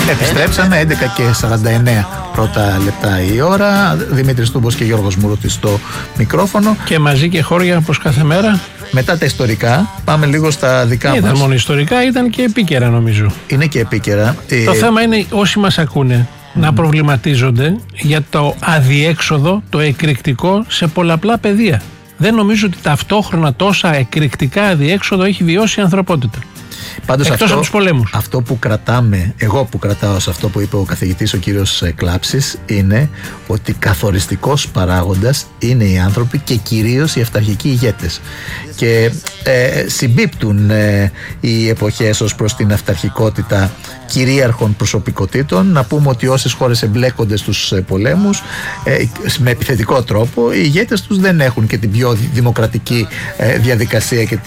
Επιστρέψαμε 11:49 πρώτα λεπτά η ώρα. Δημήτρης Τούμπος και Γιώργος Μουρούτης στο μικρόφωνο. Και μαζί και χώρια όπως κάθε μέρα. Μετά τα ιστορικά, πάμε λίγο στα δικά μας. Ήταν μόνο ιστορικά, ήταν και επίκαιρα νομίζω. Είναι και επίκαιρα. Το θέμα είναι όσοι μας ακούνε να προβληματίζονται για το αδιέξοδο, το εκρηκτικό σε πολλαπλά πεδία. Δεν νομίζω ότι ταυτόχρονα τόσα εκρηκτικά αδιέξοδο έχει βιώσει η ανθρωπότητα. Πάντως εκτός από τους πολέμους. Αυτό που κρατάμε, εγώ που κρατάω σε αυτό που είπε ο καθηγητής ο κύριος Κλάψης, είναι ότι καθοριστικός παράγοντας είναι οι άνθρωποι και κυρίως οι αυταρχικοί ηγέτες. Και συμπίπτουν οι εποχές ως προς την αυταρχικότητα κυρίαρχων προσωπικότητων. Να πούμε ότι όσες χώρες εμπλέκονται στους πολέμους με επιθετικό τρόπο, οι ηγέτες τους δεν έχουν και την πιο δημοκρατική διαδικασία και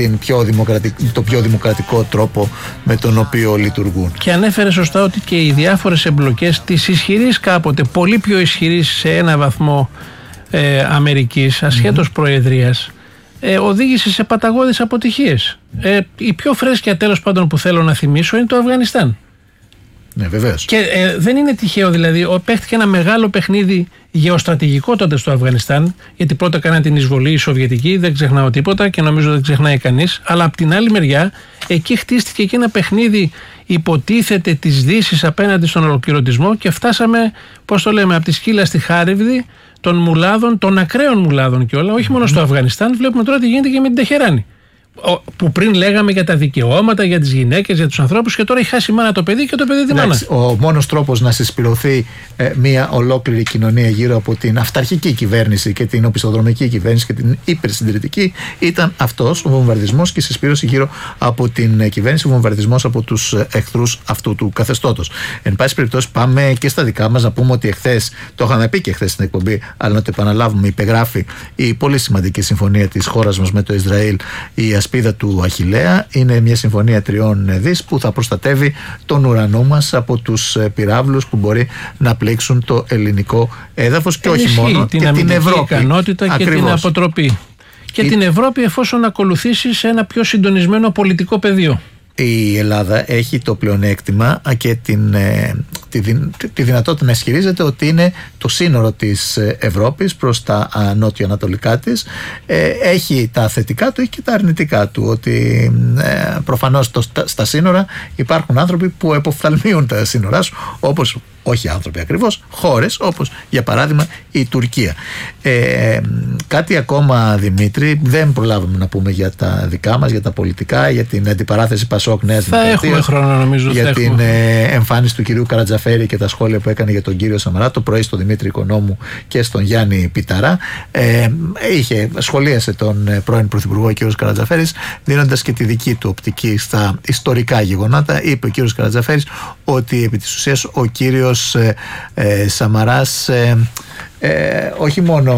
το πιο δημοκρατικό τρόπο με τον οποίο λειτουργούν. Και ανέφερε σωστά ότι και οι διάφορες εμπλοκές της ισχυρής κάποτε, πολύ πιο ισχυρής σε ένα βαθμό Αμερικής, ασχέτως προεδρίας, οδήγησε σε παταγώδεις αποτυχίες. Η πιο φρέσκια τέλος πάντων που θέλω να θυμίσω είναι το Αφγανιστάν. Ναι, βεβαίως. Και δεν είναι τυχαίο, δηλαδή, παίχτηκε ένα μεγάλο παιχνίδι γεωστρατηγικό τότε στο Αφγανιστάν, γιατί πρώτα έκαναν την εισβολή οι Σοβιετικοί, δεν ξεχνάω τίποτα και νομίζω δεν ξεχνάει κανείς. Αλλά από την άλλη μεριά, εκεί χτίστηκε και ένα παιχνίδι, υποτίθεται, της Δύσης απέναντι στον ολοκληρωτισμό και φτάσαμε, πώς το λέμε, από τη σκύλα στη χάριβδη των μουλάδων, των ακραίων μουλάδων και όλα, όχι μόνο στο Αφγανιστάν. Βλέπουμε τώρα τι γίνεται και με την Τεχεράνη. Που πριν λέγαμε για τα δικαιώματα, για τις γυναίκες, για τους ανθρώπους, και τώρα έχει χάσει η μάνα το παιδί και το παιδί τη μάνα. Ο μόνος τρόπος να συσπηρωθεί μια ολόκληρη κοινωνία γύρω από την αυταρχική κυβέρνηση και την οπισθοδρομική κυβέρνηση και την υπερσυντηρητική ήταν αυτός, ο βομβαρδισμός και η συσπήρωση γύρω από την κυβέρνηση, ο βομβαρδισμός από τους εχθρούς αυτού του καθεστώτος. Εν πάση περιπτώσει, πάμε και στα δικά μας να πούμε ότι εχθές, το είχαμε πει και εχθές στην εκπομπή, αλλά να το επαναλάβουμε, υπεγράφει η πολύ σημαντική συμφωνία της χώρας μας με το Ισραήλ, η ασπίδα του Αχιλλέα. Είναι μια συμφωνία 3 δις που θα προστατεύει τον ουρανό μας από τους πυράβλους που μπορεί να πλήξουν το ελληνικό έδαφος και όχι μόνο, την και την Ευρώπη. Ικανότητα και την αποτροπή. Και την Ευρώπη, εφόσον ακολουθήσει σε ένα πιο συντονισμένο πολιτικό πεδίο. Η Ελλάδα έχει το πλεονέκτημα και τη δυνατότητα να ισχυρίζεται ότι είναι το σύνορο της Ευρώπης προς τα νότιο-ανατολικά της. Έχει τα θετικά του, έχει και τα αρνητικά του, ότι προφανώς στα σύνορα υπάρχουν άνθρωποι που εποφθαλμίουν τα σύνορά σου, όπως, όχι άνθρωποι ακριβώς, χώρες όπως για παράδειγμα η Τουρκία. Κάτι ακόμα, Δημήτρη, δεν προλάβουμε να πούμε για τα δικά μας, για τα πολιτικά, για την αντιπαράθεση Πασόκ Νέας Δημοκρατίας. Θα έχουμε χρόνο νομίζω. Για την εμφάνιση του κυρίου Καρατζαφέρη και τα σχόλια που έκανε για τον κύριο Σαμαρά το πρωί στον Δημήτρη Οικονόμου και στον Γιάννη Πιταρά. Σχολίασε τον πρώην Πρωθυπουργό κ. Καρατζαφέρης, δίνοντας και τη δική του οπτική στα ιστορικά γεγονότα. Είπε ο κ. Καρατζαφέρης ότι επί της ουσίας ο κύριος Σαμαράς όχι μόνο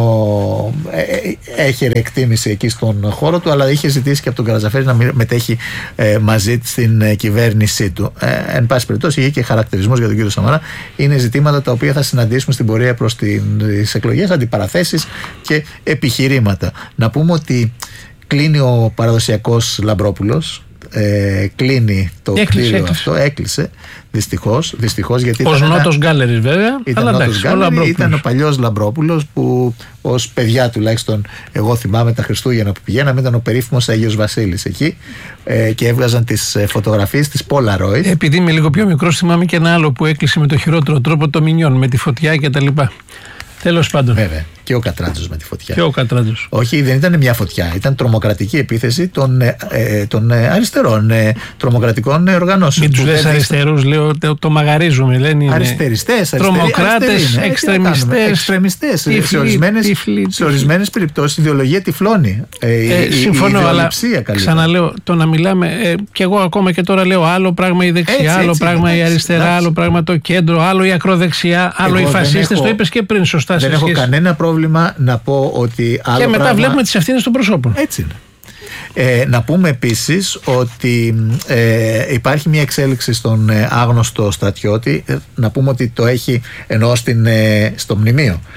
έχει εκτίμηση εκεί στον χώρο του, αλλά είχε ζητήσει και από τον Καρατζαφέρη να μετέχει μαζί στην κυβέρνησή του. Εν πάση περιπτώσει, είχε και χαρακτηρισμός για τον κύριο Σαμαρά. Είναι ζητήματα τα οποία θα συναντήσουμε στην πορεία προς τις εκλογές, αντιπαραθέσεις και επιχειρήματα. Να πούμε ότι κλείνει ο παραδοσιακός Λαμπρόπουλος. Κλείνει το κτίριο αυτό, έκλεισε δυστυχώς γιατί ως Νότος Γκάλερης βέβαια, αλλά εντάξει, ήταν ο παλιός Λαμπρόπουλος που ως παιδιά τουλάχιστον εγώ θυμάμαι τα Χριστούγεννα που πηγαίναμε, ήταν ο περίφημος Αγίος Βασίλης εκεί και έβγαζαν τις φωτογραφίες της Polaroid. Επειδή είμαι λίγο πιο μικρός, θυμάμαι και ένα άλλο που έκλεισε με το χειρότερο τρόπο, το Μινιόν, με τη φωτιά και τα λοιπά. Τέλος πάντων. Βέβαια. Και ο Κατράτζος με τη φωτιά. Και ο Κατράτζος. Όχι, δεν ήταν μια φωτιά. Ήταν τρομοκρατική επίθεση των αριστερών τρομοκρατικών οργανώσεων. Μην τους λες αριστερούς, λέω, το μαγαρίζουμε. Λένε αριστεριστές, τρομοκράτες, εξτρεμιστές. Σε ορισμένες περιπτώσεις η ιδεολογία τυφλώνει. Συμφωνώ, αλλά ξαναλέω, το να μιλάμε, και εγώ ακόμα και τώρα λέω άλλο πράγμα η δεξιά, άλλο πράγμα η αριστερά, άλλο πράγμα το κέντρο, άλλο η ακροδεξιά, άλλο οι φασίστες. Το είπες και πριν σωστά. Δεν έχω κανένα πρόβλημα να πω ότι άλλο. Και μετά βλέπουμε τις ευθύνες των προσώπων. Έτσι είναι. Να πούμε επίσης ότι υπάρχει μια εξέλιξη στον άγνωστο στρατιώτη. Να πούμε ότι το έχει, εννοώ στο μνημείο,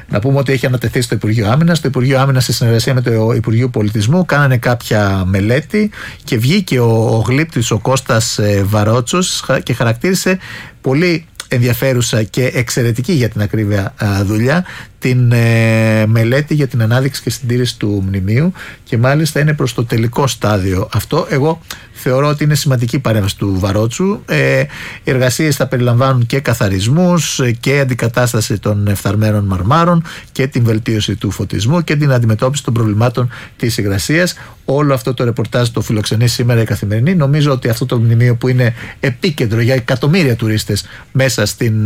Να πούμε ότι έχει ανατεθεί στο Υπουργείο Άμυνας. Το Υπουργείο Άμυνας, σε συνεργασία με το Υπουργείο Πολιτισμού, κάνανε κάποια μελέτη και βγήκε ο γλύπτης, ο Κώστας Βαρότσος, και χαρακτήρισε πολύ ενδιαφέρουσα και εξαιρετική, για την ακρίβεια, δουλειά την μελέτη για την ανάδειξη και συντήρηση του μνημείου, και μάλιστα είναι προς το τελικό στάδιο αυτό. Εγώ θεωρώ ότι είναι σημαντική παρέμβαση του Βαρότσου. Οι εργασίες θα περιλαμβάνουν και καθαρισμούς και αντικατάσταση των εφθαρμένων μαρμάρων και την βελτίωση του φωτισμού και την αντιμετώπιση των προβλημάτων της υγρασίας. Όλο αυτό το ρεπορτάζ το φιλοξενεί σήμερα η Καθημερινή. Νομίζω ότι αυτό το μνημείο, που είναι επίκεντρο για εκατομμύρια τουρίστες μέσα στην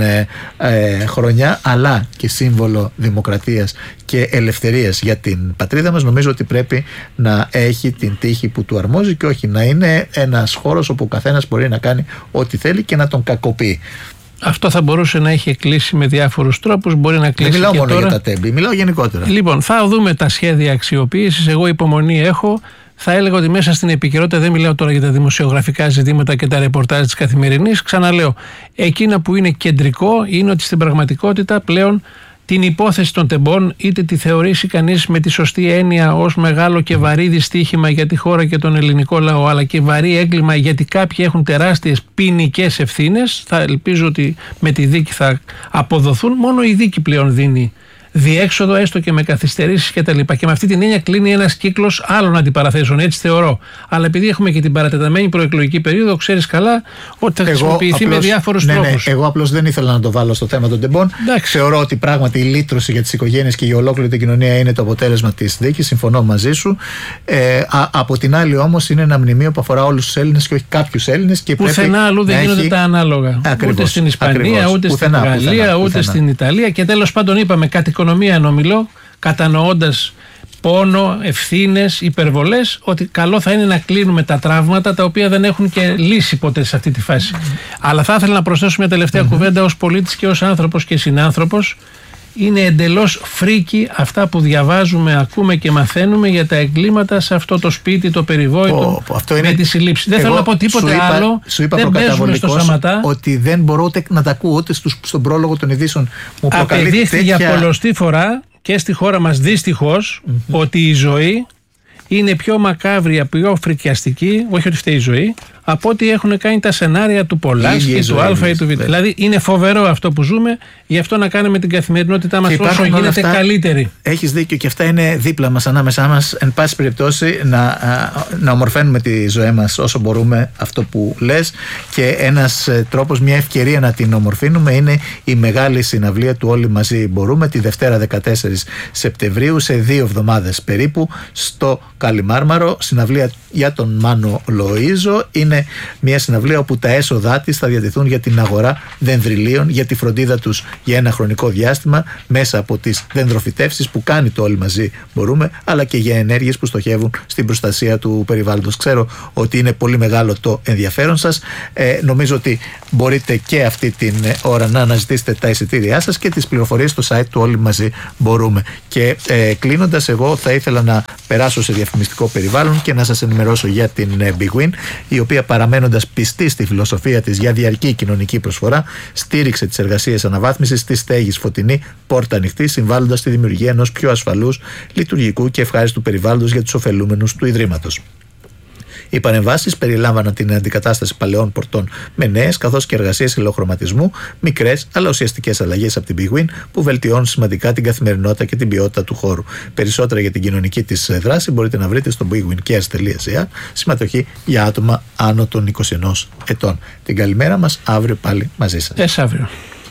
χρονιά, αλλά και σύμβολο δημοκρατίας και ελευθερίας για την πατρίδα μας, νομίζω ότι πρέπει να έχει την τύχη που του αρμόζει και όχι να είναι ένας χώρος όπου ο καθένας μπορεί να κάνει ό,τι θέλει και να τον κακοποιεί. Αυτό θα μπορούσε να έχει κλείσει με διάφορους τρόπους. Μπορεί να κλείσει. Δεν μιλάω και μόνο τώρα για τα τέμπη, μιλάω γενικότερα. Λοιπόν, θα δούμε τα σχέδια αξιοποίησης. Εγώ υπομονή έχω. Θα έλεγα ότι μέσα στην επικαιρότητα, δεν μιλάω τώρα για τα δημοσιογραφικά ζητήματα και τα ρεπορτάζ της Καθημερινής. Ξαναλέω, εκείνα που είναι κεντρικό είναι ότι στην πραγματικότητα πλέον την υπόθεση των τεμπών, είτε τη θεωρήσει κανείς με τη σωστή έννοια ως μεγάλο και βαρύ δυστύχημα για τη χώρα και τον ελληνικό λαό, αλλά και βαρύ έγκλημα γιατί κάποιοι έχουν τεράστιες ποινικές ευθύνες, θα ελπίζω ότι με τη δίκη θα αποδοθούν. Μόνο η δίκη πλέον δίνει διέξοδο, έστω και με καθυστερήσεις κτλ. Και με αυτή την έννοια κλείνει ένας κύκλος άλλων αντιπαραθέσεων, έτσι θεωρώ. Αλλά επειδή έχουμε και την παρατεταμένη προεκλογική περίοδο, ξέρεις καλά ότι θα χρησιμοποιηθεί με διάφορους τρόπους. Εγώ απλώς δεν ήθελα να το βάλω στο θέμα των τεμπών. Θεωρώ ότι πράγματι η λύτρωση για τις οικογένειες και για ολόκληρη την κοινωνία είναι το αποτέλεσμα της δίκης. Συμφωνώ μαζί σου. Από την άλλη, όμως, είναι ένα μνημείο που αφορά όλους τους Έλληνες και όχι κάποιους Έλληνες. Πουθενά αλλού δεν γίνονται τα ανάλογα. Ούτε στην Ισπανία, ούτε στην Γαλλία, ούτε στην Ιταλία. Και τέλος πάντων, είπαμε κάτι οικονομία ενώ μιλώ, κατανοώντας πόνο, ευθύνες, υπερβολές, ότι καλό θα είναι να κλείνουμε τα τραύματα τα οποία δεν έχουν και λύση ποτέ σε αυτή τη φάση. Αλλά θα ήθελα να προσθέσω μια τελευταία κουβέντα ως πολίτης και ως άνθρωπος και συνάνθρωπος. Είναι εντελώς φρίκι αυτά που διαβάζουμε, ακούμε και μαθαίνουμε για τα εγκλήματα σε αυτό το σπίτι, το περιβόητο, με τη συλλήψη. Δεν θέλω να πω τίποτε άλλο. Σου είπα προκαταβολικώς ότι δεν μπορώ ούτε να τα ακούω ούτε στον πρόλογο των ειδήσεων. Απεδείχθη για πολλωστή φορά και στη χώρα μας δυστυχώς ότι η ζωή είναι πιο μακάβρια, πιο φρικιαστική, όχι ότι φταίει η ζωή, από ό,τι έχουν κάνει τα σενάρια του Πολάνσκι, του Α ή του Β. Δηλαδή είναι φοβερό αυτό που ζούμε, γι' αυτό να κάνουμε την καθημερινότητά μας όσο γίνεται καλύτερη. Έχεις δίκιο και αυτά είναι δίπλα μας, ανάμεσά μας. Εν πάση περιπτώσει, να ομορφαίνουμε τη ζωή μας όσο μπορούμε, αυτό που λες. Και ένας τρόπος, μια ευκαιρία να την ομορφύνουμε είναι η μεγάλη συναυλία του Όλοι Μαζί Μπορούμε, τη Δευτέρα 14 Σεπτεμβρίου, σε 2 εβδομάδες περίπου, στο Καλιμάρμαρο. Συναυλία για τον Μάνο Λοΐζο. Είναι μια συναυλία όπου τα έσοδά της θα διατεθούν για την αγορά δενδριλίων, για τη φροντίδα τους για ένα χρονικό διάστημα, μέσα από τις δενδροφυτεύσεις που κάνει το Όλοι Μαζί Μπορούμε, αλλά και για ενέργειες που στοχεύουν στην προστασία του περιβάλλοντος. Ξέρω ότι είναι πολύ μεγάλο το ενδιαφέρον σας. Νομίζω ότι μπορείτε και αυτή την ώρα να αναζητήσετε τα εισιτήριά σας και τις πληροφορίες στο site του Όλοι Μαζί Μπορούμε. Και κλείνοντας, εγώ θα ήθελα να περάσω σε διαφημιστικό περιβάλλον και να σας ενημερώσω για την Big Win, η οποία, παραμένοντας πιστή στη φιλοσοφία της για διαρκή κοινωνική προσφορά, στήριξε τις εργασίες αναβάθμισης της στέγης Φωτεινή πόρτα ανοιχτή, συμβάλλοντας στη δημιουργία ενός πιο ασφαλούς, λειτουργικού και ευχάριστου περιβάλλοντος για τους ωφελούμενους του Ιδρύματος. Οι παρεμβάσεις περιλάμβαναν την αντικατάσταση παλαιών πορτών με νέες, καθώς και εργασίες υλοχρωματισμού, μικρές αλλά ουσιαστικές αλλαγές από την Big Win που βελτιώνουν σημαντικά την καθημερινότητα και την ποιότητα του χώρου. Περισσότερα για την κοινωνική της δράση μπορείτε να βρείτε στο bigwincares.gr. Συμμετοχή για άτομα άνω των 21 ετών. Την καλημέρα μας, αύριο πάλι μαζί σας. Αύριο.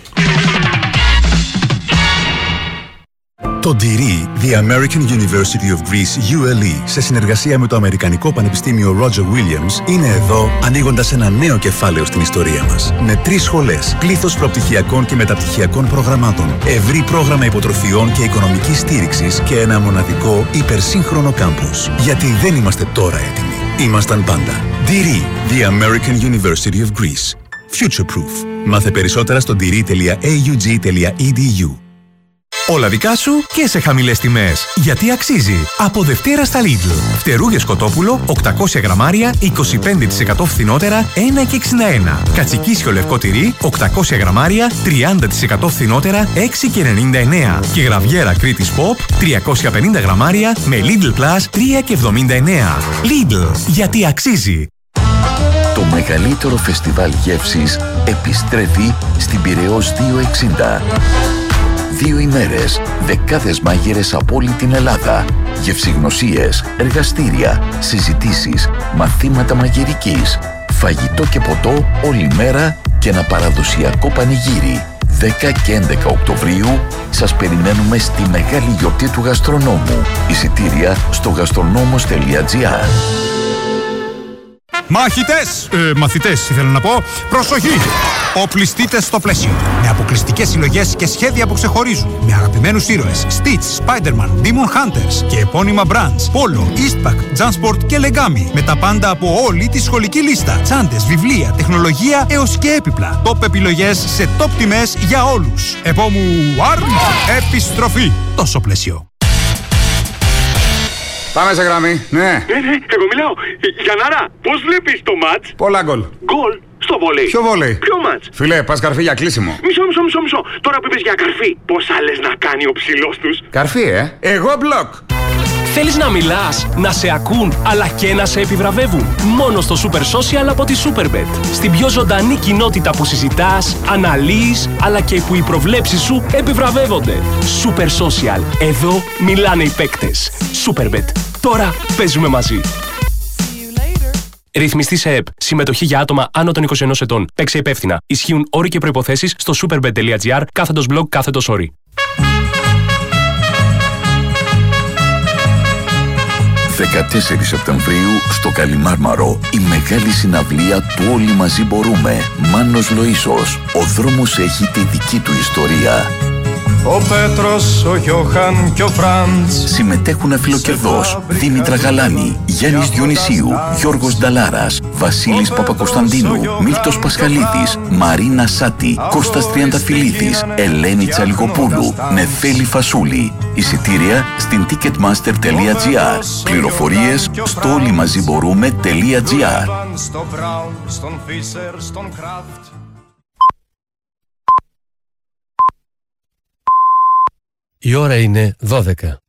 Το DIRI, The American University of Greece, ULE, σε συνεργασία με το Αμερικανικό Πανεπιστήμιο Roger Williams, είναι εδώ ανοίγοντας ένα νέο κεφάλαιο στην ιστορία μας. Με 3 σχολές, πλήθος προπτυχιακών και μεταπτυχιακών προγραμμάτων, ευρύ πρόγραμμα υποτροφιών και οικονομικής στήριξης και ένα μοναδικό υπερσύγχρονο κάμπους. Γιατί δεν είμαστε τώρα έτοιμοι. Ήμασταν πάντα. DIRI, The American University of Greece. Future Proof. Μάθε περισσότερα στο diri.aug.edu. Όλα δικά σου και σε χαμηλές τιμές. Γιατί αξίζει. Από Δευτέρα στα Lidl. Φτερούγες κοτόπουλο 800 γραμμάρια 25% φθηνότερα 1,61. Κατσικίσιο λευκό τυρί 800 γραμμάρια 30% φθηνότερα 6,99. Και γραβιέρα Κρήτης Pop 350 γραμμάρια με Lidl Plus 3,79. Lidl. Γιατί αξίζει. Το μεγαλύτερο φεστιβάλ γεύσης επιστρέφει στην Πειραιώς 260. 2 ημέρες, δεκάδες μάγειρες από όλη την Ελλάδα, γευσηγνωσίες, εργαστήρια, συζητήσεις, μαθήματα μαγειρικής, φαγητό και ποτό όλη μέρα και ένα παραδοσιακό πανηγύρι. 10 και 11 Οκτωβρίου σας περιμένουμε στη μεγάλη γιορτή του γαστρονόμου. Εισιτήρια στο gastronomos.gr. Μαχητές! Μαθητές ήθελα να πω. Προσοχή! Οπλιστείτε στο πλαίσιο. Με αποκλειστικές συλλογές και σχέδια που ξεχωρίζουν. Με αγαπημένους ήρωες Stitch, Spider-Man, Demon Hunters και επώνυμα brands Polo, Eastpak, Jansport και Legami. Με τα πάντα από όλη τη σχολική λίστα. Τσάντες, βιβλία, τεχνολογία έως και έπιπλα. Top επιλογές σε top τιμές για όλους. Επόμου επιστροφή. Τόσο πλαίσιο. Πάμε σε γραμμή, ναι. Εγώ μιλάω. Γιαννάρα, πώς βλέπεις το μάτς? Πολλά γκολ. Γκολ στο βολέι. Ποιο βολέι? Ποιο μάτς? Φιλέ, πας καρφί για κλείσιμο. Μισό. Τώρα που είπες για καρφί, πόσα λες να κάνει ο ψηλός τους? Καρφί, Εγώ μπλοκ. Θέλεις να μιλάς, να σε ακούν, αλλά και να σε επιβραβεύουν. Μόνο στο Super Social από τη Superbet. Στην πιο ζωντανή κοινότητα που συζητάς, αναλύεις, αλλά και που οι προβλέψεις σου επιβραβεύονται. Super Social. Εδώ μιλάνε οι παίκτες. Superbet. Τώρα παίζουμε μαζί. Ρυθμιστή σε ΕΠ. Συμμετοχή για άτομα άνω των 21 ετών. Παίξε υπεύθυνα. Ισχύουν όροι και προϋποθέσεις στο superbet.gr/blog/όροι. 14 Σεπτεμβρίου στο Καλιμάρμαρο η μεγάλη συναυλία του Όλοι Μαζί Μπορούμε. Μάνος Λοΐσος. Ο δρόμος έχει τη δική του ιστορία. Ο Πέτρος, ο Γιώχαν και ο Φραντς. Συμμετέχουν Αφιλοκερδός, Δήμητρα Γαλάνη, Γιάννης Διονυσίου, Γιώργος Νταλάρας, Βασίλης Παπακοσταντίνου, Μίλτος Πασχαλίδης, Μαρίνα Σάτη, Κώστας Τριανταφυλλίδης, Ελένη Τσαλιγοπούλου, Νεφέλη Φασούλη. Εισιτήρια στην ticketmaster.gr. Πληροφορίες στο όλοιμαζιμπορούμε.gr. Η ώρα είναι 12.